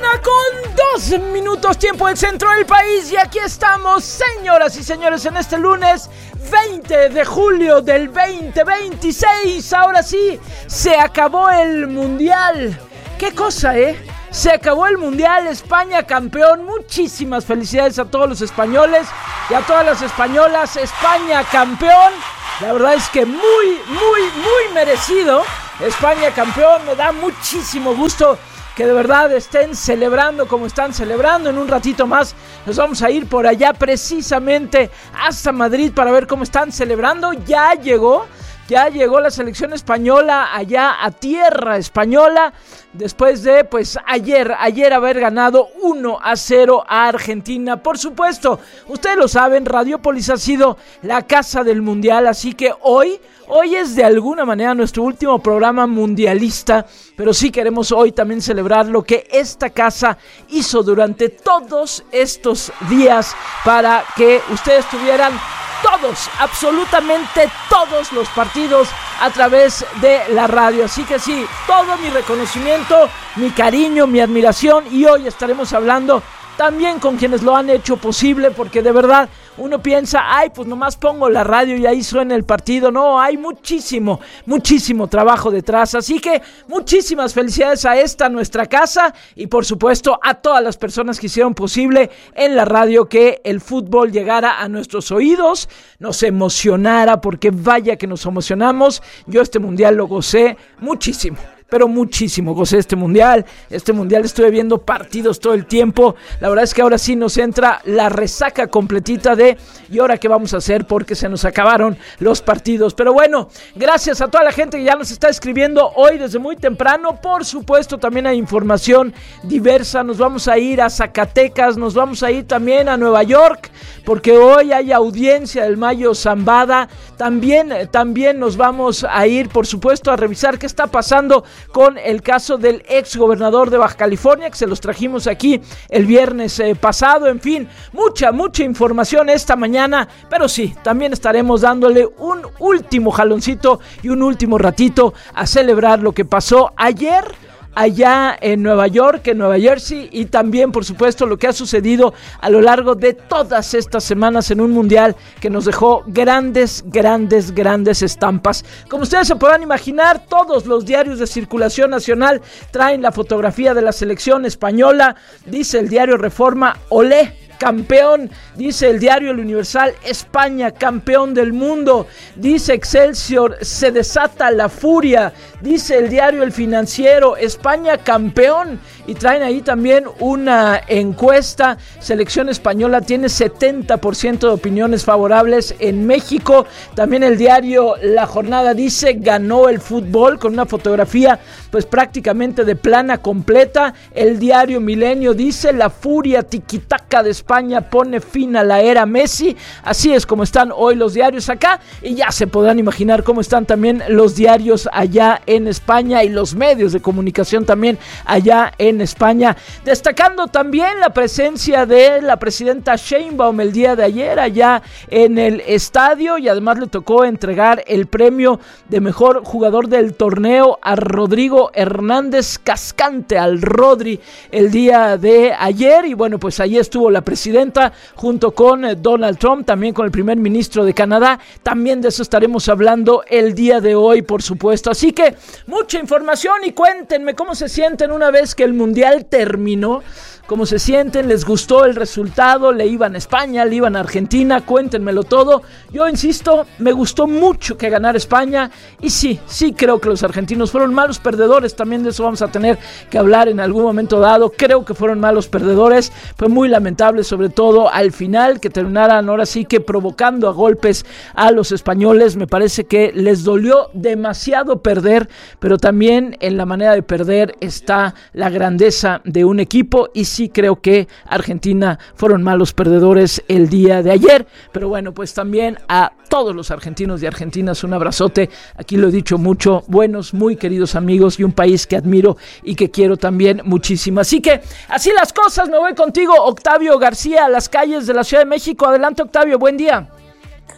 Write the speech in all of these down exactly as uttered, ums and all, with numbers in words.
Una con dos minutos, tiempo del centro del país. Y aquí estamos, señoras y señores, en este lunes veinte de julio del veinte veintiséis. Ahora sí, se acabó el mundial. ¿Qué cosa, eh? Se acabó el mundial, España campeón. Muchísimas felicidades a todos los españoles y a todas las españolas. España campeón. La verdad es que muy, muy, muy merecido. España campeón. Me da muchísimo gusto que de verdad estén celebrando como están celebrando. En un ratito más nos vamos a ir por allá precisamente hasta Madrid para ver cómo están celebrando. Ya llegó, ya llegó la selección española allá a tierra española. Después de, pues, ayer, ayer haber ganado uno a cero a Argentina. Por supuesto, ustedes lo saben, Radiopolis ha sido la casa del mundial, así que hoy, hoy es de alguna manera nuestro último programa mundialista, pero sí queremos hoy también celebrar lo que esta casa hizo durante todos estos días para que ustedes tuvieran todos, absolutamente todos los partidos a través de la radio. Así que sí, todo mi reconocimiento, mi cariño, mi admiración, y hoy estaremos hablando también con quienes lo han hecho posible, porque de verdad uno piensa, ay, pues nomás pongo la radio y ahí suena el partido. No, hay muchísimo, muchísimo trabajo detrás. Así que muchísimas felicidades a esta nuestra casa y por supuesto a todas las personas que hicieron posible en la radio que el fútbol llegara a nuestros oídos, nos emocionara, porque vaya que nos emocionamos. Yo este mundial lo gocé muchísimo. Pero muchísimo, gocé este mundial, este mundial estuve viendo partidos todo el tiempo. La verdad es que ahora sí nos entra la resaca completita de ¿y ahora qué vamos a hacer? Porque se nos acabaron los partidos. Pero bueno, gracias a toda la gente que ya nos está escribiendo hoy desde muy temprano. Por supuesto también hay información diversa, nos vamos a ir a Zacatecas, nos vamos a ir también a Nueva York, porque hoy hay audiencia del Mayo Zambada. También, también nos vamos a ir, por supuesto, a revisar qué está pasando con el caso del ex gobernador de Baja California, que se los trajimos aquí el viernes eh, pasado. En fin, mucha, mucha información esta mañana, pero sí, también estaremos dándole un último jaloncito y un último ratito a celebrar lo que pasó ayer allá en Nueva York, en Nueva Jersey, y también por supuesto lo que ha sucedido a lo largo de todas estas semanas en un mundial que nos dejó grandes, grandes, grandes estampas. Como ustedes se podrán imaginar, todos los diarios de circulación nacional traen la fotografía de la selección española. Dice el diario Reforma, olé, campeón. Dice el diario El Universal, España campeón del mundo. Dice Excelsior, se desata la furia. Dice el diario El Financiero, España campeón. Y traen ahí también una encuesta. Selección española tiene setenta por ciento de opiniones favorables en México. También el diario La Jornada dice, ganó el fútbol, con una fotografía pues prácticamente de plana completa. El diario Milenio dice, la furia tiquitaca de España pone fin a la era Messi. Así es como están hoy los diarios acá, y ya se podrán imaginar cómo están también los diarios allá en España y los medios de comunicación también allá en España, destacando también la presencia de la presidenta Sheinbaum el día de ayer allá en el estadio, y además le tocó entregar el premio de mejor jugador del torneo a Rodrigo Hernández Cascante, al Rodri, el día de ayer. Y bueno, pues ahí estuvo la presidenta junto con Donald Trump, también con el primer ministro de Canadá. También de eso estaremos hablando el día de hoy, por supuesto. Así que mucha información, y cuéntenme cómo se sienten una vez que el mundial terminó. ¿Cómo se sienten? ¿Les gustó el resultado? ¿Le iban a España? ¿Le iban a Argentina? Cuéntenmelo todo. Yo insisto, me gustó mucho que ganara España, y sí, sí creo que los argentinos fueron malos perdedores. También de eso vamos a tener que hablar en algún momento dado. Creo que fueron malos perdedores. Fue muy lamentable, sobre todo al final, que terminaran ahora sí que provocando a golpes a los españoles. Me parece que les dolió demasiado perder, pero también en la manera de perder está la grandeza de un equipo, y sí creo que Argentina fueron malos perdedores el día de ayer. Pero bueno, pues también a todos los argentinos y argentinas un abrazote. Aquí lo he dicho mucho, buenos, muy queridos amigos, y un país que admiro y que quiero también muchísimo. Así que así las cosas. Me voy contigo, Octavio García, a las calles de la Ciudad de México. Adelante, Octavio, buen día.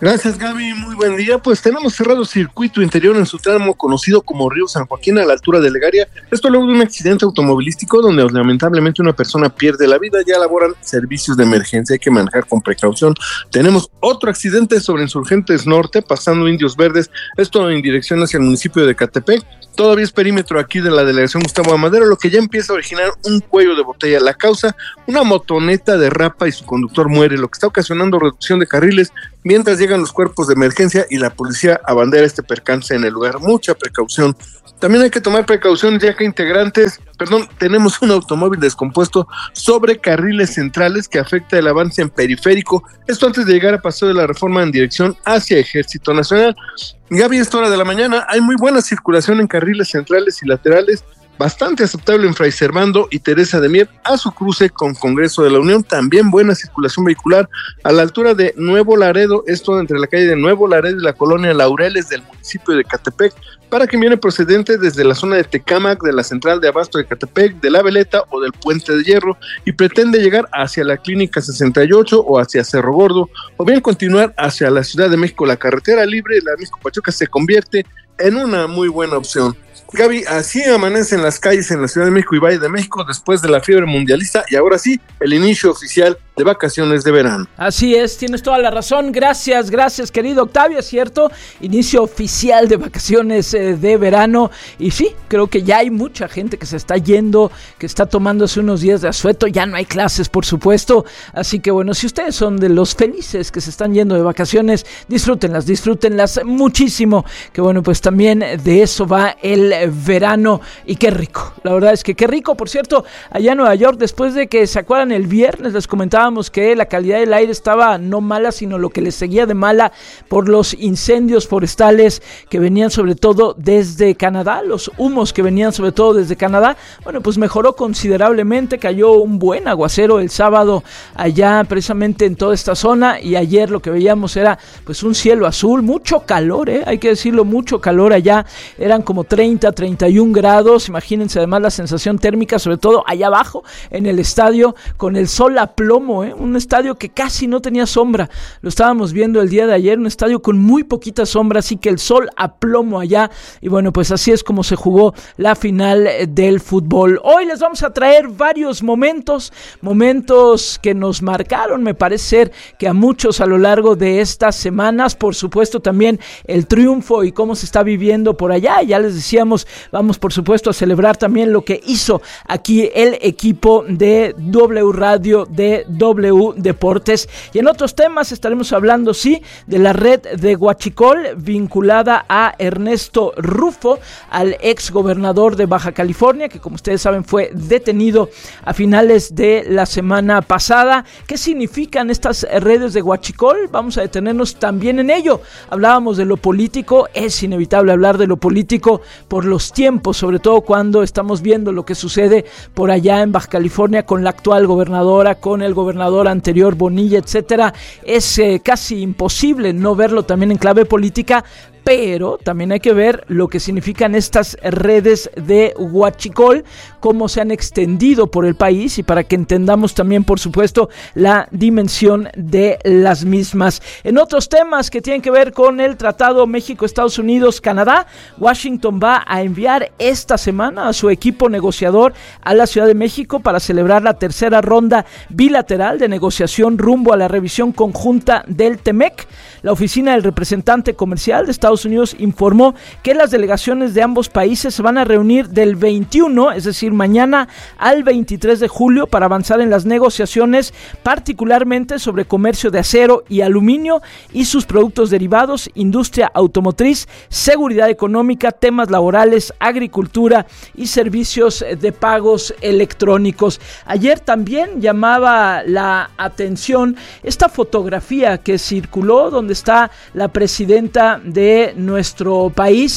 Gracias, Gaby, muy buen día. Pues tenemos cerrado circuito interior en su tramo conocido como Río San Joaquín a la altura de Legaria. Esto luego de un accidente automovilístico donde lamentablemente una persona pierde la vida. Ya elaboran servicios de emergencia, hay que manejar con precaución. Tenemos otro accidente sobre Insurgentes Norte, pasando Indios Verdes, esto en dirección hacia el municipio de Ecatepec. Todavía es perímetro aquí de la delegación Gustavo Amadero, lo que ya empieza a originar un cuello de botella. La causa, una motoneta derrapa y su conductor muere, lo que está ocasionando reducción de carriles mientras llegan los cuerpos de emergencia y la policía abandera este percance en el lugar. Mucha precaución. También hay que tomar precauciones ya que integrantes, perdón, tenemos un automóvil descompuesto sobre carriles centrales que afecta el avance en periférico. Esto antes de llegar a Paseo de la Reforma en dirección hacia Ejército Nacional. Gaby, esta hora de la mañana hay muy buena circulación en carriles centrales y laterales, bastante aceptable en Fray Servando y Teresa de Mier a su cruce con Congreso de la Unión. También buena circulación vehicular a la altura de Nuevo Laredo, esto entre la calle de Nuevo Laredo y la colonia Laureles del municipio de Ecatepec, para quien viene procedente desde la zona de Tecámac, de la central de abasto de Ecatepec, de La Veleta o del Puente de Hierro, y pretende llegar hacia la Clínica sesenta y ocho o hacia Cerro Gordo, o bien continuar hacia la Ciudad de México. La carretera libre, la México-Pachuca, se convierte en una muy buena opción. Gaby, así amanecen las calles en la Ciudad de México y Valle de México después de la fiebre mundialista y ahora sí, el inicio oficial de vacaciones de verano. Así es, tienes toda la razón. Gracias, gracias, querido Octavio, es cierto, inicio oficial de vacaciones eh, de verano. Y sí, creo que ya hay mucha gente que se está yendo, que está tomándose unos días de asueto. Ya no hay clases, por supuesto. Así que bueno, si ustedes son de los felices que se están yendo de vacaciones, disfrútenlas, disfrútenlas muchísimo. Que bueno, pues también de eso va el verano. Y qué rico, la verdad es que qué rico. Por cierto, allá en Nueva York, después de que se acuerdan el viernes, les comentaba que la calidad del aire estaba no mala, sino lo que les seguía de mala por los incendios forestales que venían sobre todo desde Canadá, los humos que venían sobre todo desde Canadá. Bueno, pues mejoró considerablemente, cayó un buen aguacero el sábado allá precisamente en toda esta zona, y ayer lo que veíamos era pues un cielo azul, mucho calor, ¿eh? Hay que decirlo, mucho calor allá, eran como treinta, treinta y un grados, imagínense además la sensación térmica, sobre todo allá abajo en el estadio, con el sol a plomo. ¿Eh? Un estadio que casi no tenía sombra, lo estábamos viendo el día de ayer, un estadio con muy poquita sombra, así que el sol a plomo allá, y bueno, pues así es como se jugó la final del fútbol. Hoy les vamos a traer varios momentos, momentos que nos marcaron, me parece ser que a muchos a lo largo de estas semanas, por supuesto también el triunfo y cómo se está viviendo por allá. Ya les decíamos, vamos por supuesto a celebrar también lo que hizo aquí el equipo de W Radio, de W Deportes, y en otros temas estaremos hablando, sí, de la red de Huachicol vinculada a Ernesto Rufo, al ex gobernador de Baja California, que como ustedes saben fue detenido a finales de la semana pasada. ¿Qué significan estas redes de Huachicol? Vamos a detenernos también en ello. Hablábamos de lo político, es inevitable hablar de lo político por los tiempos, sobre todo cuando estamos viendo lo que sucede por allá en Baja California con la actual gobernadora, con el gobernador anterior Bonilla, etcétera. Es eh, casi imposible no verlo también en clave política, pero también hay que ver lo que significan estas redes de Huachicol, cómo se han extendido por el país, y para que entendamos también, por supuesto, la dimensión de las mismas. En otros temas que tienen que ver con el Tratado México, Estados Unidos, Canadá, Washington va a enviar esta semana a su equipo negociador a la Ciudad de México para celebrar la tercera ronda bilateral de negociación rumbo a la revisión conjunta del T M E C. La oficina del representante comercial de Estados Unidos informó que las delegaciones de ambos países se van a reunir del veintiuno, es decir, mañana, al veintitrés de julio para avanzar en las negociaciones, particularmente sobre comercio de acero y aluminio y sus productos derivados, industria automotriz, seguridad económica, temas laborales, agricultura y servicios de pagos electrónicos. Ayer también llamaba la atención esta fotografía que circuló donde está la presidenta de nuestro país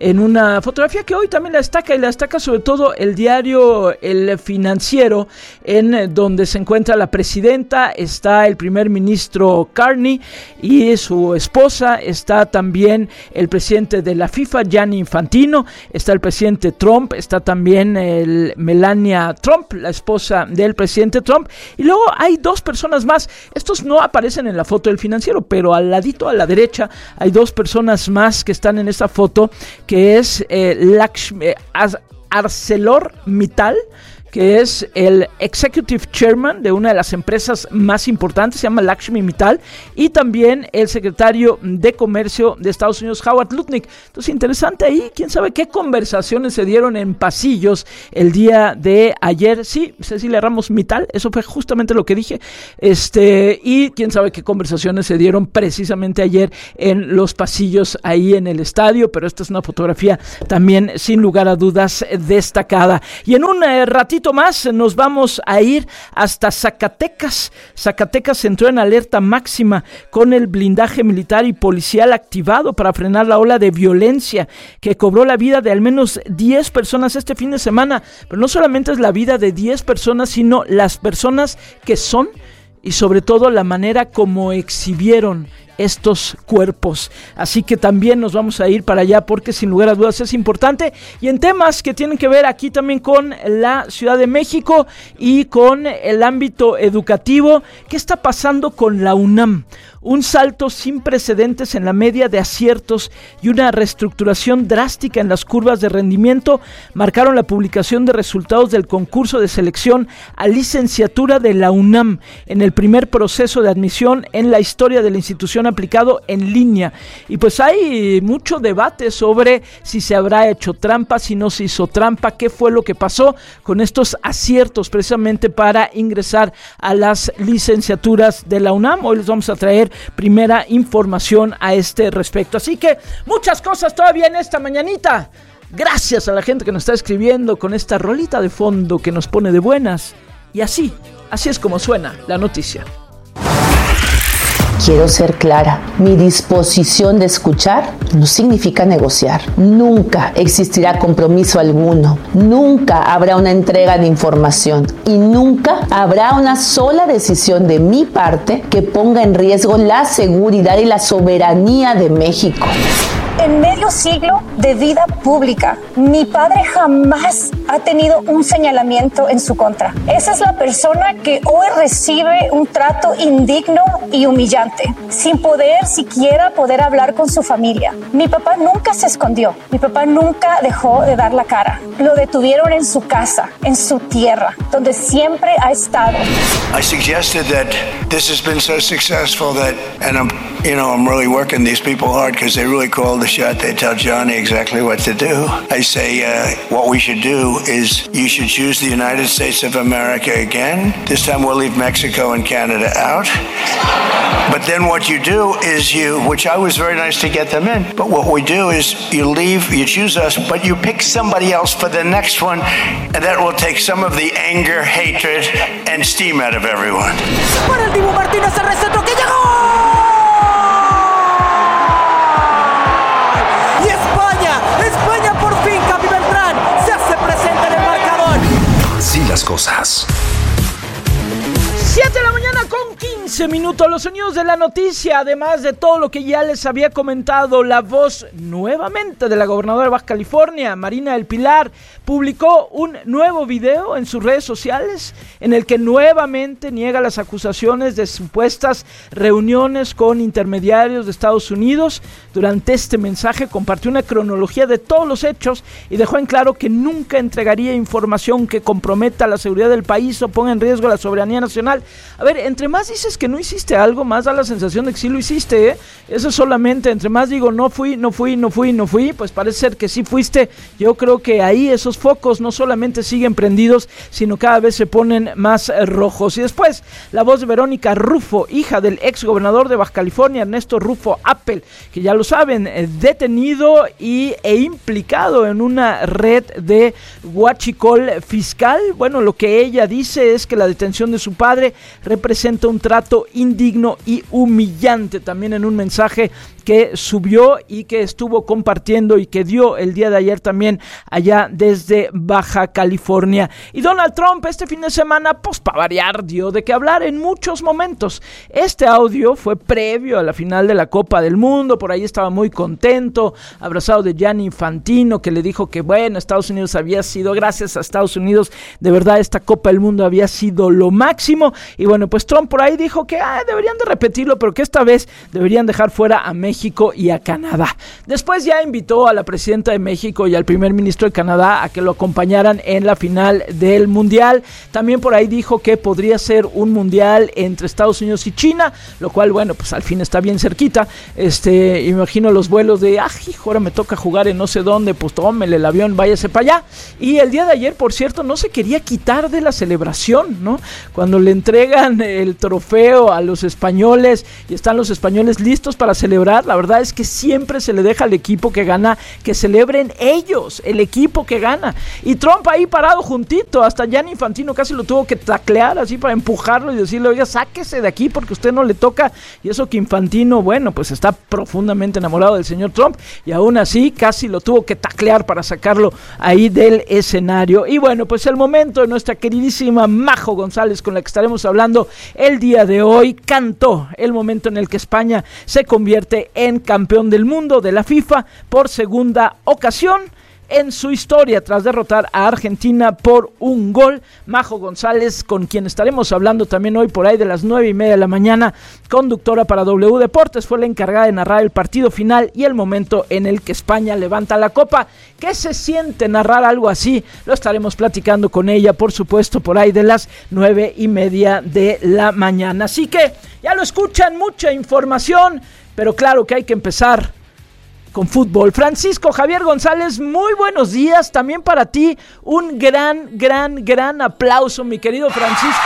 en una fotografía que hoy también la destaca, y la destaca sobre todo el diario El Financiero, en donde se encuentra la presidenta, está el primer ministro Carney y su esposa, está también el presidente de la FIFA, Gianni Infantino, está el presidente Trump, está también el Melania Trump, la esposa del presidente Trump, y luego hay dos personas más. Estos no aparecen en la foto del Financiero, pero al ladito a la derecha hay dos personas más que están en esta foto, que es eh, Lakshmi, eh, ArcelorMittal, que es el Executive Chairman de una de las empresas más importantes, se llama Lakshmi Mittal, y también el secretario de Comercio de Estados Unidos, Howard Lutnick. Entonces, interesante ahí, quién sabe qué conversaciones se dieron en pasillos el día de ayer. Sí, Cecilia Ramos Mittal, eso fue justamente lo que dije, este, y quién sabe qué conversaciones se dieron precisamente ayer en los pasillos ahí en el estadio, pero esta es una fotografía también, sin lugar a dudas, destacada. Y en un eh, ratito más nos vamos a ir hasta Zacatecas. Zacatecas entró en alerta máxima con el blindaje militar y policial activado para frenar la ola de violencia que cobró la vida de al menos diez personas este fin de semana. Pero no solamente es la vida de diez personas, sino las personas que son, y sobre todo la manera como exhibieron estos cuerpos. Así que también nos vamos a ir para allá, porque sin lugar a dudas es importante. Y en temas que tienen que ver aquí también con la Ciudad de México y con el ámbito educativo, ¿qué está pasando con la UNAM? Un salto sin precedentes en la media de aciertos y una reestructuración drástica en las curvas de rendimiento marcaron la publicación de resultados del concurso de selección a licenciatura de la UNAM en el primer proceso de admisión en la historia de la institución aplicado en línea. Y pues hay mucho debate sobre si se habrá hecho trampa, si no se hizo trampa, qué fue lo que pasó con estos aciertos precisamente para ingresar a las licenciaturas de la UNAM. Hoy les vamos a traer primera información a este respecto. Así que muchas cosas todavía en esta mañanita. Gracias a la gente que nos está escribiendo con esta rolita de fondo que nos pone de buenas. Y así, así es como suena la noticia. Quiero ser clara, mi disposición de escuchar no significa negociar. Nunca existirá compromiso alguno, nunca habrá una entrega de información y nunca habrá una sola decisión de mi parte que ponga en riesgo la seguridad y la soberanía de México. En medio siglo de vida pública, mi padre jamás ha tenido un señalamiento en su contra. Esa es la persona que hoy recibe un trato indigno y humillante, sin poder siquiera poder hablar con su familia. Mi papá nunca se escondió, mi papá nunca dejó de dar la cara. Lo detuvieron en su casa, en su tierra, donde siempre ha estado. I suggested that this has been so successful that, and I'm, you know, I'm really working these people hard because they really call the shot. They tell Johnny exactly what to do. I say uh, what we should do is you should choose the United States of America again. This time we'll leave Mexico and Canada out. But then what you do is you, which I was very nice to get them in, but what we do is you leave, you choose us, but you pick somebody else for the next one, and that will take some of the anger, hatred, and steam out of everyone. Para el Dibu Martínez, el recentro que llegó. Las cosas. siete de la mañana con quince minutos, los sonidos de la noticia, además de todo lo que ya les había comentado. La voz nuevamente de la gobernadora de Baja California, Marina del Pilar, publicó un nuevo video en sus redes sociales en el que nuevamente niega las acusaciones de supuestas reuniones con intermediarios de Estados Unidos. Durante este mensaje compartió una cronología de todos los hechos y dejó en claro que nunca entregaría información que comprometa la seguridad del país o ponga en riesgo la soberanía nacional. A ver, entre más dices que no hiciste algo, más da la sensación de que sí lo hiciste, ¿eh? Eso solamente, entre más digo no fui, no fui, no fui, no fui, pues parece ser que sí fuiste. Yo creo que ahí esos focos no solamente siguen prendidos, sino cada vez se ponen más eh, rojos. Y después, la voz de Verónica Rufo, hija del ex gobernador de Baja California, Ernesto Rufo Appel, que ya lo saben, eh, detenido y, e implicado en una red de huachicol fiscal. Bueno, lo que ella dice es que la detención de su padre que representa un trato indigno y humillante. También en un mensaje que subió y que estuvo compartiendo y que dio el día de ayer también allá desde Baja California. Y Donald Trump este fin de semana, pues para variar, dio de qué hablar en muchos momentos. Este audio fue previo a la final de la Copa del Mundo, por ahí estaba muy contento, abrazado de Gianni Infantino, que le dijo que bueno, Estados Unidos había sido, gracias a Estados Unidos, de verdad esta Copa del Mundo había sido lo máximo. Y bueno, pues Trump por ahí dijo que ah, deberían de repetirlo, pero que esta vez deberían dejar fuera a México México y a Canadá. Después ya invitó a la presidenta de México y al primer ministro de Canadá a que lo acompañaran en la final del Mundial. También por ahí dijo que podría ser un Mundial entre Estados Unidos y China, lo cual, bueno, pues al fin está bien cerquita. Este, imagino los vuelos de, ah, hijo, ahora me toca jugar en no sé dónde, pues tómele el avión, váyase para allá. Y el día de ayer, por cierto, no se quería quitar de la celebración, ¿no? Cuando le entregan el trofeo a los españoles y están los españoles listos para celebrar, la verdad es que siempre se le deja al equipo que gana que celebren ellos, el equipo que gana. Y Trump ahí parado juntito, hasta Gianni Infantino casi lo tuvo que taclear así para empujarlo y decirle, oiga, sáquese de aquí porque a usted no le toca. Y eso que Infantino, bueno, pues está profundamente enamorado del señor Trump y aún así casi lo tuvo que taclear para sacarlo ahí del escenario. Y bueno, pues el momento de nuestra queridísima Majo González, con la que estaremos hablando el día de hoy, cantó el momento en el que España se convierte en campeón del mundo de la FIFA por segunda ocasión en su historia, tras derrotar a Argentina por un gol. Majo González, con quien estaremos hablando también hoy por ahí de las nueve y media de la mañana, conductora para W Deportes, fue la encargada de narrar el partido final y el momento en el que España levanta la copa. ¿Qué se siente narrar algo así? Lo estaremos platicando con ella, por supuesto, por ahí de las nueve y media de la mañana. Así que ya lo escuchan, mucha información, pero claro que hay que empezar con fútbol. Francisco Javier González, muy buenos días, también para ti un gran, gran, gran aplauso, mi querido Francisco.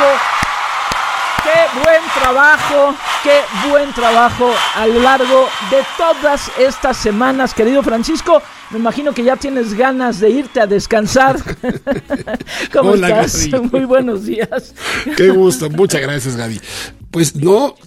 Qué buen trabajo, qué buen trabajo a lo largo de todas estas semanas, querido Francisco. Me imagino que ya tienes ganas de irte a descansar. ¿Cómo Hola, estás? Gaby. Muy buenos días. Qué gusto, muchas gracias, Gaby. Pues no,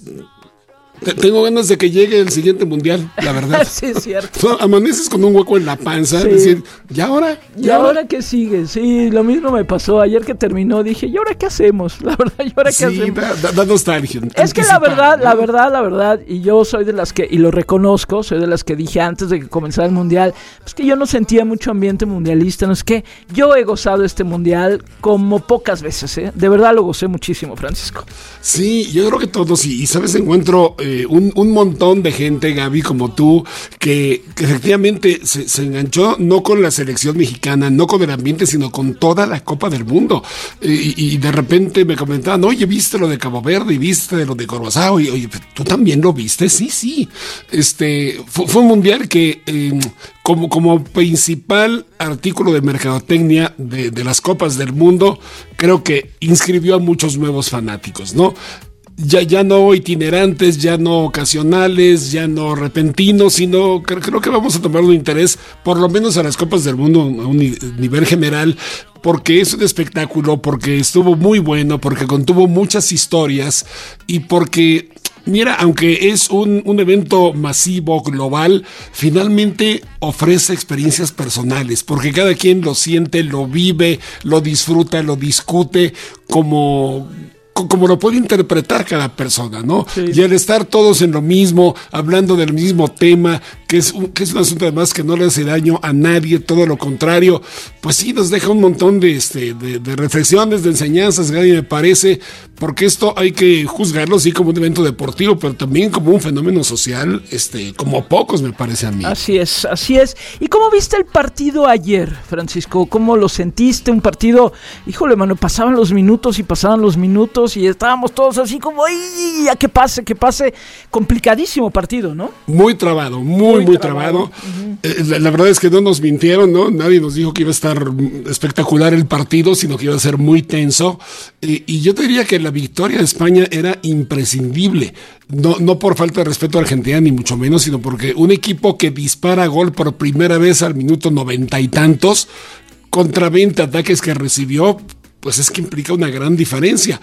te- tengo ganas de que llegue el siguiente mundial, la verdad. Sí, es cierto. No, amaneces con un hueco en la panza, Sí. decir, ¿y ahora? ¿Y ahora qué sigue? Sí, lo mismo me pasó ayer que terminó. Dije, ¿y ahora qué hacemos? La verdad, ¿y ahora qué Sí, hacemos? da, da- da nostalgia. Es que la anticipa, verdad, ¿no? la verdad, la verdad, y yo soy de las que, y lo reconozco, soy de las que dije antes de que comenzara el mundial, pues que yo no sentía mucho ambiente mundialista, no es que yo he gozado este mundial como pocas veces, ¿eh? De verdad lo gocé muchísimo, Francisco. Sí, yo creo que todos, y, y sabes, encuentro eh, un, un montón de gente, Gaby, como tú, que, que efectivamente se, se enganchó no con la selección mexicana, no con el ambiente, sino con toda la Copa del Mundo. Eh, y, y de repente me comentaban, oye, ¿viste lo de Cabo Verde? ¿Y viste lo de Curazao? Y oye, ¿tú también lo viste? Sí, sí. Este, fue, fue un mundial que... Eh, Como, como principal artículo de mercadotecnia de, de las Copas del Mundo, creo que inscribió a muchos nuevos fanáticos, ¿no? Ya, ya no itinerantes, ya no ocasionales, ya no repentinos, sino creo, creo que vamos a tomar un interés, por lo menos a las Copas del Mundo, a un ni- nivel general, porque es un espectáculo, porque estuvo muy bueno, porque contuvo muchas historias y porque... Mira, aunque es un, un evento masivo, global, finalmente ofrece experiencias personales, porque cada quien lo siente, lo vive, lo disfruta, lo discute como... como lo puede interpretar cada persona, ¿no? Sí. Y al estar todos en lo mismo, hablando del mismo tema, que es un, que es un asunto además que no le hace daño a nadie, todo lo contrario, pues sí nos deja un montón de, este, de, de reflexiones, de enseñanzas, Gaby, me parece, porque esto hay que juzgarlo sí como un evento deportivo, pero también como un fenómeno social, este, como pocos me parece a mí. Así es, así es. ¿Y cómo viste el partido ayer, Francisco? ¿Cómo lo sentiste? Un partido, híjole, mano, pasaban los minutos y pasaban los minutos y estábamos todos así como, ¡ay! Ya que pase, que pase. Complicadísimo partido, ¿no? Muy trabado, muy, muy, Muy trabado. trabado. Eh, la, la verdad es que no nos mintieron, ¿no? Nadie nos dijo que iba a estar mm, espectacular el partido, sino que iba a ser muy tenso. Eh, y yo te diría que la victoria de España era imprescindible. No, no por falta de respeto a Argentina, ni mucho menos, sino porque un equipo que dispara gol por primera vez al minuto noventa y tantos, contra veinte ataques que recibió, pues es que implica una gran diferencia.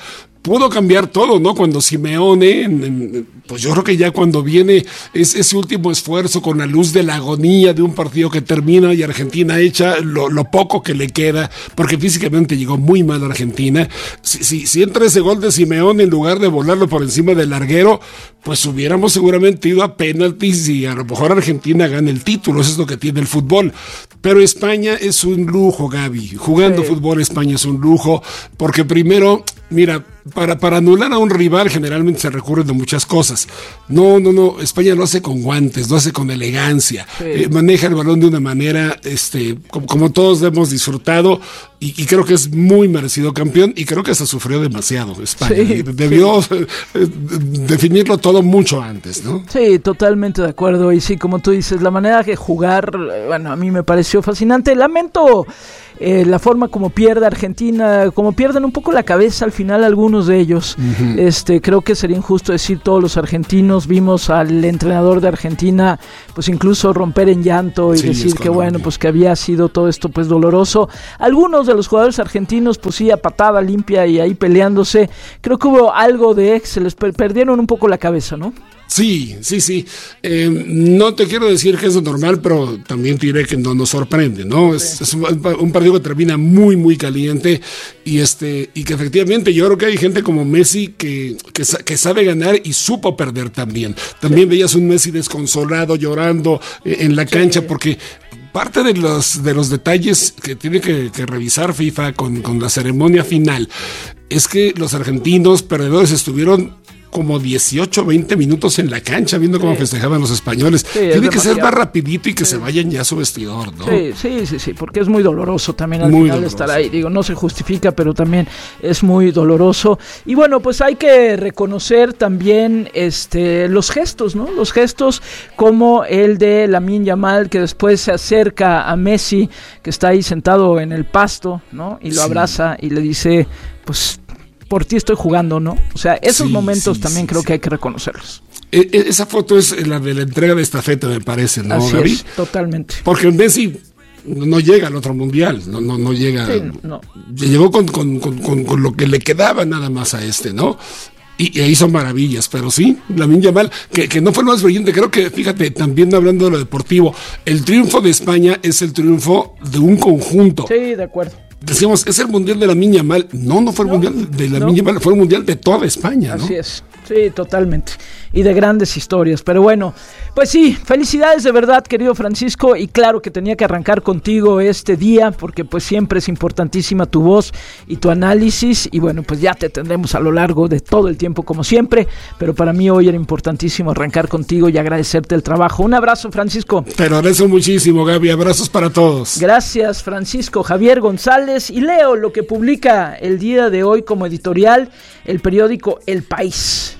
pudo cambiar todo, ¿no? Cuando Simeone, en, en, pues yo creo que ya cuando viene es, ese último esfuerzo con la luz de la agonía de un partido que termina y Argentina echa lo, lo poco que le queda, porque físicamente llegó muy mal a Argentina. Si, si, si entra ese gol de Simeone en lugar de volarlo por encima del larguero, pues hubiéramos seguramente ido a penaltis y a lo mejor Argentina gana el título. Eso es lo que tiene el fútbol. Pero España es un lujo, Gaby. Jugando sí. fútbol España es un lujo, porque primero, mira, para, para anular a un rival generalmente se recurre de muchas cosas. No, no, no, España lo hace con guantes, lo hace con elegancia, sí. eh, maneja el balón de una manera, este, como, como todos hemos disfrutado, y, y creo que es muy merecido campeón, y creo que hasta sufrió demasiado España. Sí, Debió sí. eh, definirlo todo mucho antes, ¿no? Sí, totalmente de acuerdo, y sí, como tú dices, la manera de jugar, bueno, a mí me pareció fascinante. Lamento Eh, la forma como pierde Argentina, como pierden un poco la cabeza al final algunos de ellos. Uh-huh. Este, creo que sería injusto decir todos los argentinos. Vimos al entrenador de Argentina pues incluso romper en llanto y sí, decir que bueno, pues que había sido todo esto pues doloroso. Algunos de los jugadores argentinos pues sí, a patada limpia y ahí peleándose. Creo que hubo algo de ex, se les per- perdieron un poco la cabeza, ¿no? Sí, sí, sí. Eh, no te quiero decir que es lo normal, pero también te diré que no nos sorprende, ¿no? Sí. Es, es un, un partido que termina muy, muy caliente y este y que efectivamente yo creo que hay gente como Messi que, que, que sabe ganar y supo perder también. También sí. veías un Messi desconsolado, llorando eh, en la cancha sí. porque parte de los, de los detalles que tiene que, que revisar FIFA con, con la ceremonia final es que los argentinos perdedores estuvieron como dieciocho, veinte minutos en la cancha viendo cómo sí. festejaban los españoles. Sí, Tiene que ser más rapidito y que sí. se vayan ya a su vestidor, ¿no? Sí, sí, sí, sí, porque es muy doloroso también al muy final doloroso. Estar ahí. Digo, no se justifica, pero también es muy doloroso. Y bueno, pues hay que reconocer también este los gestos, ¿no? Los gestos como el de Lamine Yamal, que después se acerca a Messi, que está ahí sentado en el pasto, ¿no? Y lo sí. abraza y le dice, pues por ti estoy jugando, ¿no? O sea, esos sí, momentos sí, también sí, creo sí. que hay que reconocerlos. E- esa foto es la de la entrega de estafeta, me parece, ¿no, Así Gaby? Es, totalmente. Porque Messi no llega al otro mundial, no, no, no llega. Sí, no. Llegó con, con, con, con, con lo que le quedaba nada más a este, ¿no? Y, y hizo maravillas, pero sí, Lamine Yamal, que, que no fue lo más brillante. Creo que, fíjate, también hablando de lo deportivo, el triunfo de España es el triunfo de un conjunto. Sí, de acuerdo. Decíamos, ¿es el mundial de Lamine Yamal? No, no fue el no, mundial de Lamine no. Yamal, fue el mundial de toda España, ¿no? Así es, sí, totalmente. Y de grandes historias, pero bueno, pues sí, felicidades de verdad, querido Francisco, y claro que tenía que arrancar contigo este día, porque pues siempre es importantísima tu voz y tu análisis, y bueno, pues ya te tendremos a lo largo de todo el tiempo como siempre, pero para mí hoy era importantísimo arrancar contigo y agradecerte el trabajo. Un abrazo, Francisco. Te agradezco muchísimo, Gaby, abrazos para todos. Gracias, Francisco Javier González, y leo lo que publica el día de hoy como editorial el periódico El País.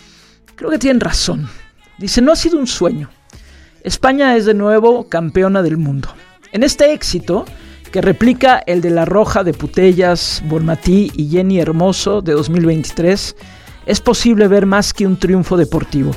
Creo que tienen razón. Dice, no ha sido un sueño. España es de nuevo campeona del mundo. En este éxito, que replica el de La Roja de Putellas, Bonmatí y Jenny Hermoso de dos mil veintitrés, es posible ver más que un triunfo deportivo.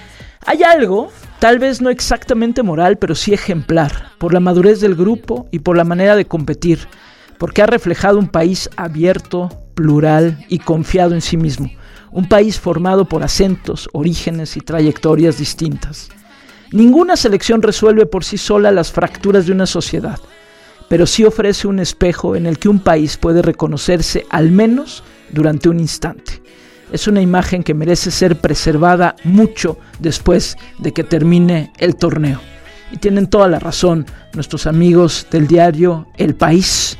Hay algo, tal vez no exactamente moral, pero sí ejemplar, por la madurez del grupo y por la manera de competir, porque ha reflejado un país abierto, plural y confiado en sí mismo. Un país formado por acentos, orígenes y trayectorias distintas. Ninguna selección resuelve por sí sola las fracturas de una sociedad, pero sí ofrece un espejo en el que un país puede reconocerse al menos durante un instante. Es una imagen que merece ser preservada mucho después de que termine el torneo. Y tienen toda la razón nuestros amigos del diario El País.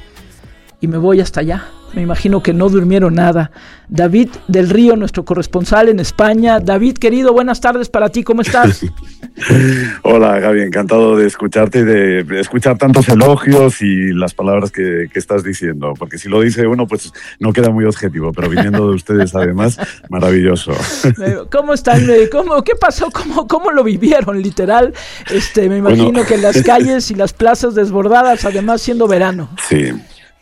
Y me voy hasta allá. Me imagino que no durmieron nada. David del Río, nuestro corresponsal en España. David, querido, buenas tardes para ti, ¿cómo estás? Hola, Gaby, encantado de escucharte y de escuchar tantos elogios y las palabras que, que estás diciendo, porque si lo dice uno, pues no queda muy objetivo, pero viniendo de ustedes además, maravilloso. ¿Cómo están? ¿Cómo, ¿Qué pasó? ¿Cómo, ¿Cómo lo vivieron, literal? Este, me imagino bueno, que las calles y las plazas desbordadas, además siendo verano. Sí.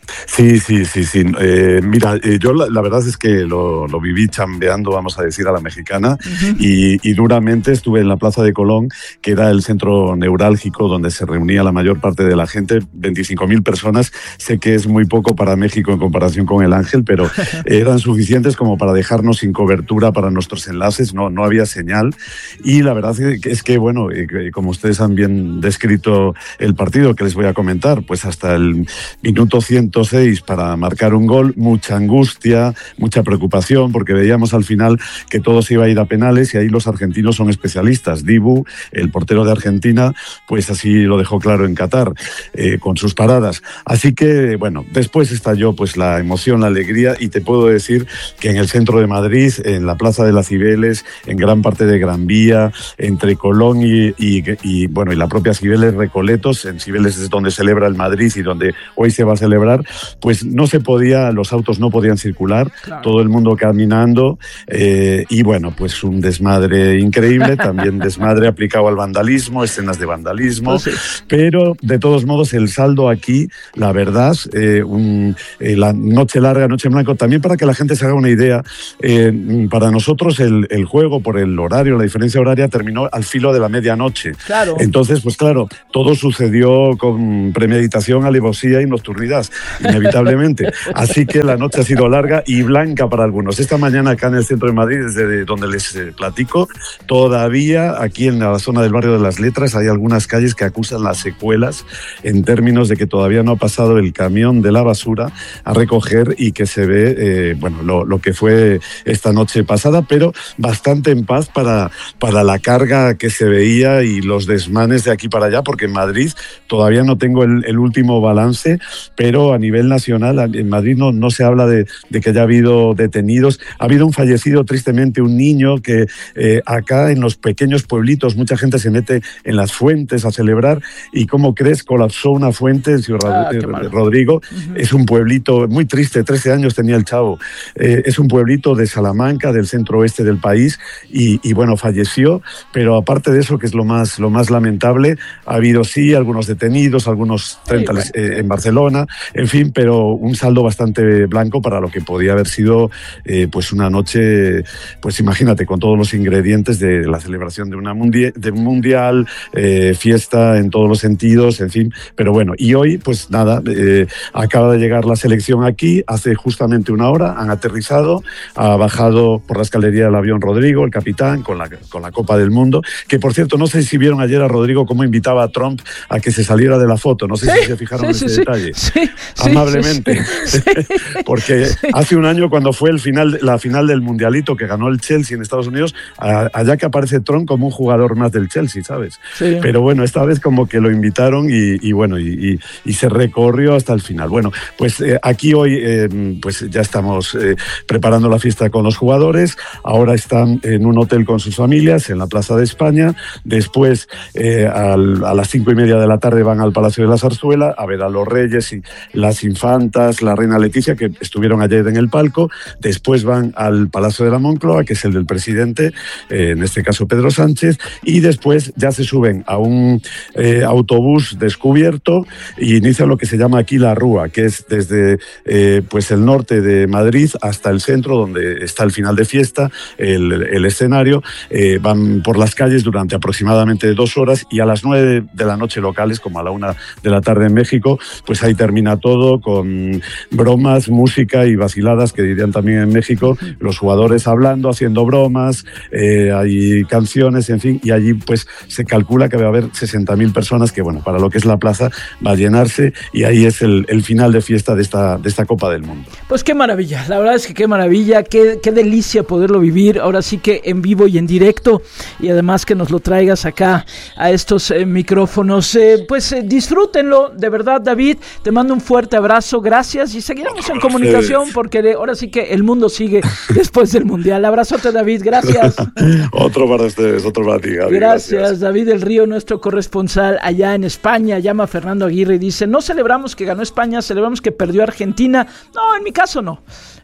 Sí, sí, sí, sí. Eh, mira, eh, yo la, la verdad es que lo, lo viví chambeando, vamos a decir, a la mexicana, uh-huh. y, y duramente estuve en la Plaza de Colón, que era el centro neurálgico donde se reunía la mayor parte de la gente, veinticinco mil personas. Sé que es muy poco para México en comparación con el Ángel, pero eran suficientes como para dejarnos sin cobertura para nuestros enlaces, no, no había señal. Y la verdad es que, bueno, eh, como ustedes han bien descrito el partido que les voy a comentar, pues hasta el minuto ciento seis para marcar un gol, mucha angustia, mucha preocupación, porque veíamos al final que todo se iba a ir a penales, y ahí los argentinos son especialistas. Dibu, el portero de Argentina, pues así lo dejó claro en Qatar, eh, con sus paradas. Así que, bueno, después estalló pues la emoción, la alegría, y te puedo decir que en el centro de Madrid, en la Plaza de las Cibeles, en gran parte de Gran Vía, entre Colón y, y, y bueno, y la propia Cibeles, Recoletos, en Cibeles es donde celebra el Madrid y donde hoy se va a celebrar, pues no se podía, los autos no podían circular, claro. Todo el mundo caminando, eh, y bueno, pues un desmadre increíble, también desmadre aplicado al vandalismo, escenas de vandalismo, oh, sí. Pero de todos modos el saldo aquí, la verdad, eh, un, eh, la noche larga, noche en blanco, también para que la gente se haga una idea, eh, para nosotros el, el juego, por el horario, la diferencia horaria, terminó al filo de la medianoche. Claro. Entonces, pues claro, todo sucedió con premeditación, alevosía y nocturnidad, inevitablemente. Así que la noche ha sido larga y blanca para algunos. Esta mañana acá en el centro de Madrid, desde donde les eh, platico, todavía aquí en la zona del barrio de las Letras hay algunas calles que acusan las secuelas en términos de que todavía no ha pasado el camión de la basura a recoger, y que se ve, eh, bueno, lo, lo que fue esta noche pasada, pero bastante en paz para, para la carga que se veía y los desmanes de aquí para allá, porque en Madrid todavía no tengo el, el último balance, pero a nivel nacional, en Madrid no, no se habla de, de que haya habido detenidos. Ha habido un fallecido, tristemente, un niño que eh, acá en los pequeños pueblitos mucha gente se mete en las fuentes a celebrar, y ¿cómo crees? Colapsó una fuente en Ciudad ah, Rodrigo. Uh-huh. Es un pueblito muy triste, trece años tenía el chavo. Eh, es un pueblito de Salamanca, del centro oeste del país, y, y bueno, falleció, pero aparte de eso, que es lo más, lo más lamentable, ha habido sí algunos detenidos, algunos treinta sí, bueno. eh, en Barcelona, en fin, pero un saldo bastante blanco para lo que podía haber sido eh, pues una noche, pues imagínate, con todos los ingredientes de la celebración de una mundial, de un mundial, eh, fiesta en todos los sentidos, en fin, pero bueno, y hoy pues nada, eh, acaba de llegar la selección aquí, hace justamente una hora, han aterrizado, ha bajado por la escalería del avión Rodrigo, el capitán, con la, con la Copa del Mundo, que por cierto, no sé si vieron ayer a Rodrigo cómo invitaba a Trump a que se saliera de la foto, no sé sí, si se fijaron sí, en ese sí, detalle, sí, amablemente, sí, sí, sí. Porque sí. Hace un año, cuando fue el final, la final del Mundialito que ganó el Chelsea en Estados Unidos, a, allá que aparece Trump como un jugador más del Chelsea, ¿sabes? Sí. Pero bueno, esta vez como que lo invitaron y, y bueno, y, y, y se recorrió hasta el final. Bueno, pues eh, aquí hoy eh, pues ya estamos eh, preparando la fiesta con los jugadores, ahora están en un hotel con sus familias en la Plaza de España, después eh, al, a las cinco y media de la tarde van al Palacio de la Zarzuela a ver a los reyes y las infantas, la reina Leticia, que estuvieron ayer en el palco, después van al Palacio de la Moncloa, que es el del presidente, eh, en este caso Pedro Sánchez, y después ya se suben a un eh, autobús descubierto y inician lo que se llama aquí la Rúa, que es desde eh, pues el norte de Madrid hasta el centro, donde está el final de fiesta, el, el escenario, eh, van por las calles durante aproximadamente dos horas, y a las nueve de la noche locales, como a la una de la tarde en México, pues ahí termina todo con bromas, música y vaciladas, que dirían también en México, los jugadores hablando, haciendo bromas, eh, hay canciones, en fin, y allí pues se calcula que va a haber sesenta mil personas, que bueno, para lo que es la plaza va a llenarse, y ahí es el, el final de fiesta de esta, de esta Copa del Mundo. Pues qué maravilla, la verdad es que qué maravilla, qué, qué delicia poderlo vivir, ahora sí que en vivo y en directo, y además que nos lo traigas acá a estos eh, micrófonos, eh, pues eh, disfrútenlo, de verdad, David, te mando un fuerte abrazo, gracias, y seguiremos en comunicación, porque de, ahora sí que el mundo sigue después del Mundial. Abrazote, David, gracias. Otro para ustedes, otro para ti, Gaby. Gracias, gracias, David del Río, nuestro corresponsal allá en España. Llama Fernando Aguirre y dice, no celebramos que ganó España, celebramos que perdió Argentina. No, en mi caso no.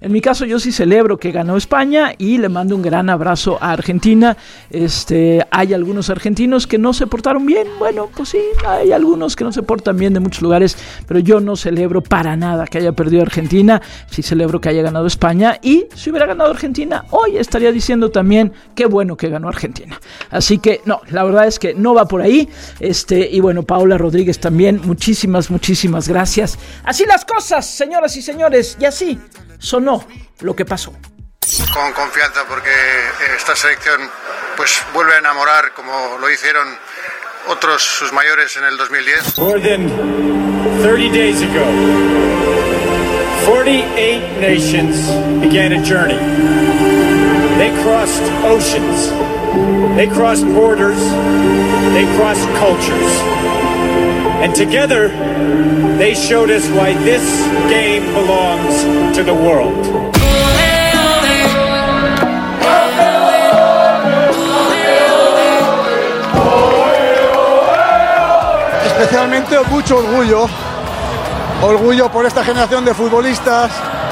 En mi caso yo sí celebro que ganó España y le mando un gran abrazo a Argentina. Este, hay algunos argentinos que no se portaron bien, bueno, pues sí, hay algunos que no se portan bien de muchos lugares, pero yo no celebro para nada que haya perdido Argentina, sí celebro que haya ganado España, y si hubiera ganado Argentina, hoy estaría diciendo también qué bueno que ganó Argentina. Así que no, la verdad es que no va por ahí. Este, y bueno, Paola Rodríguez también, muchísimas, muchísimas gracias. Así las cosas, señoras y señores, y así sonó lo que pasó. Con confianza, porque esta selección pues vuelve a enamorar como lo hicieron otros sus mayores en el dos mil diez. More than thirty days ago, forty-eight nations began a journey. They crossed oceans, they crossed borders, they crossed cultures. And together, they showed us why this game belongs to the world. Especialmente mucho orgullo, orgullo por esta generación de futbolistas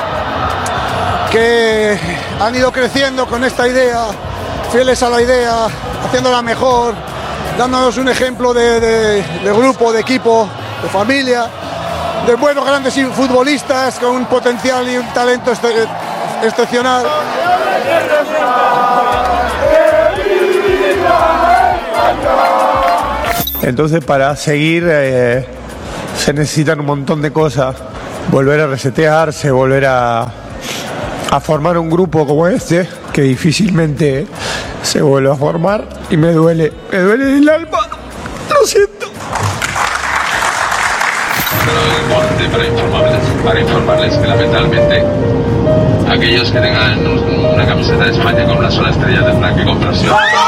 que han ido creciendo con esta idea, fieles a la idea, haciéndola mejor, dándonos un ejemplo de, de, de grupo, de equipo, de familia, de buenos grandes futbolistas con un potencial y un talento este, excepcional. Entonces, para seguir eh, se necesitan un montón de cosas, volver a resetearse, volver a, a formar un grupo como este, que difícilmente se vuelve a formar, y me duele, me duele el alma, lo siento. Pero importante para informarles, para informarles que lamentablemente aquellos que tengan una camiseta de España con una sola estrella tendrán que comprarse.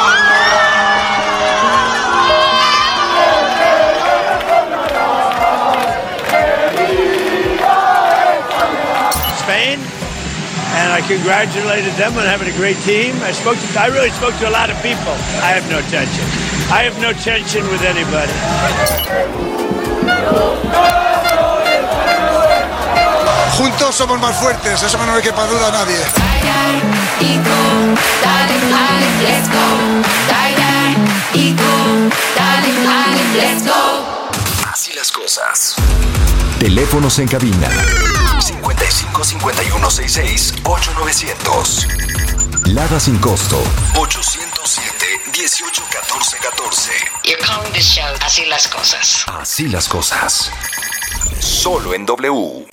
Spain, and I congratulated them on having a great team. I spoke to, I really spoke to a lot of people. I have no tension. I have no tension with anybody. Juntos somos más fuertes, eso no me quepa duda a nadie. Así las cosas. Teléfonos en cabina cincuenta y cinco cincuenta y uno sesenta y seis ocho novecientos. Lada sin costo ochocientos siete dieciocho catorce catorce. You're calling this show Así las cosas. Así las cosas. Solo en W.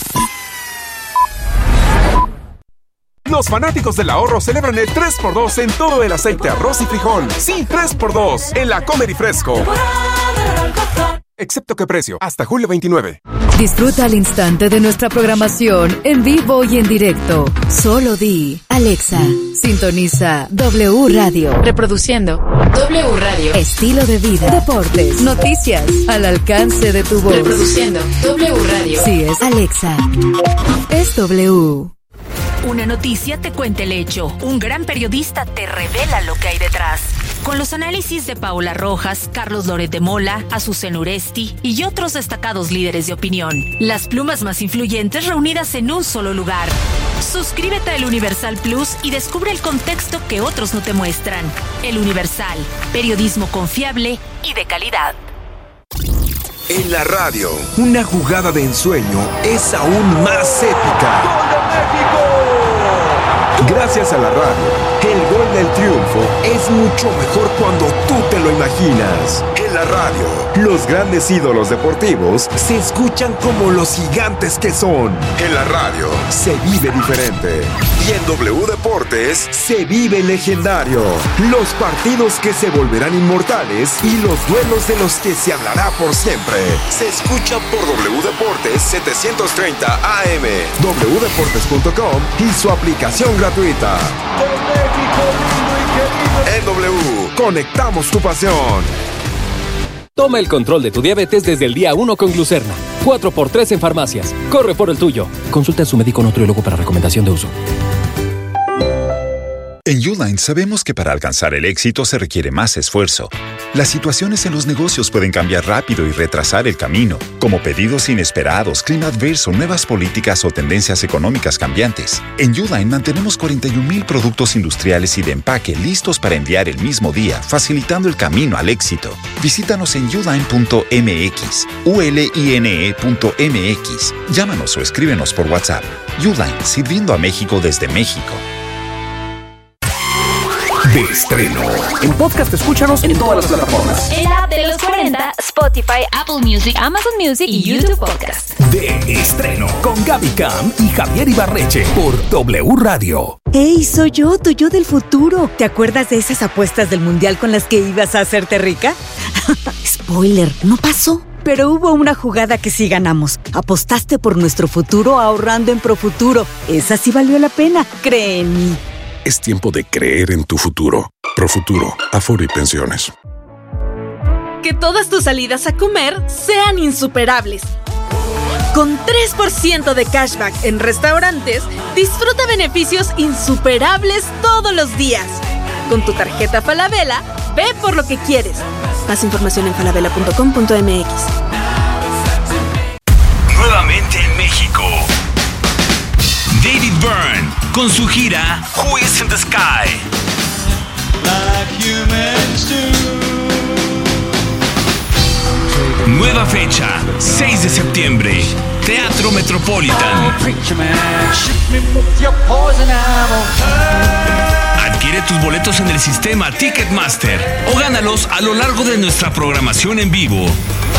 Los fanáticos del ahorro celebran el tres por dos en todo el aceite, arroz y frijol. Sí, tres por dos en la Comer y Fresco. Excepto que precio, hasta julio veintinueve. Disfruta al instante de nuestra programación en vivo y en directo. Solo di, Alexa, sintoniza W Radio. Reproduciendo W Radio. Estilo de vida, deportes, noticias, al alcance de tu voz. Reproduciendo W Radio. Si es Alexa, es W. Una noticia te cuenta el hecho. Un gran periodista te revela lo que hay detrás. Con los análisis de Paola Rojas, Carlos Loret de Mola, Azucena Uresti y otros destacados líderes de opinión. Las plumas más influyentes reunidas en un solo lugar. Suscríbete a El Universal Plus y descubre el contexto que otros no te muestran. El Universal, periodismo confiable y de calidad. En la radio, una jugada de ensueño es aún más épica. ¡Gol de México! Gracias a la radio, el gol del triunfo es mucho mejor cuando tú te lo imaginas. En la radio, los grandes ídolos deportivos se escuchan como los gigantes que son. En la radio, se vive diferente. Y en W Deportes, se vive legendario. Los partidos que se volverán inmortales y los duelos de los que se hablará por siempre. Se escucha por W Deportes setecientos treinta A M, w deportes punto com y su aplicación gratuita. En W, conectamos tu pasión. Toma el control de tu diabetes desde el día uno con Glucerna. cuatro por tres en farmacias. Corre por el tuyo. Consulta a su médico nutriólogo para recomendación de uso. En Uline sabemos que para alcanzar el éxito se requiere más esfuerzo, Las situaciones en los negocios pueden cambiar rápido y retrasar el camino, como pedidos inesperados, clima adverso, nuevas políticas o tendencias económicas cambiantes. En Uline mantenemos cuarenta y un mil productos industriales y de empaque listos para enviar el mismo día, facilitando el camino al éxito. Visítanos en uline punto m x, u l i n e punto m x. Llámanos o escríbenos por WhatsApp. Uline, sirviendo a México desde México. De estreno. En podcast escúchanos en todas las plataformas. El app de los cuarenta, Spotify, Apple Music, Amazon Music y YouTube Podcast. De estreno con Gaby Cam y Javier Ibarreche por W Radio. ¡Ey, soy yo, tu yo del futuro! ¿Te acuerdas de esas apuestas del mundial con las que ibas a hacerte rica? Spoiler, no pasó. Pero hubo una jugada que sí ganamos. Apostaste por nuestro futuro ahorrando en Profuturo. Esa sí valió la pena, cree en mí. Es tiempo de creer en tu futuro. Profuturo, Afore y Pensiones. Que todas tus salidas a comer sean insuperables. Con tres por ciento de cashback en restaurantes, disfruta beneficios insuperables todos los días. Con tu tarjeta Falabella, ve por lo que quieres. Más información en falabella punto com punto m x. Nuevamente en México. David Byrne con su gira Who is in the Sky. Nueva fecha, seis de septiembre, Teatro Metropolitan. Adquiere tus boletos en el sistema Ticketmaster o gánalos a lo largo de nuestra programación en vivo.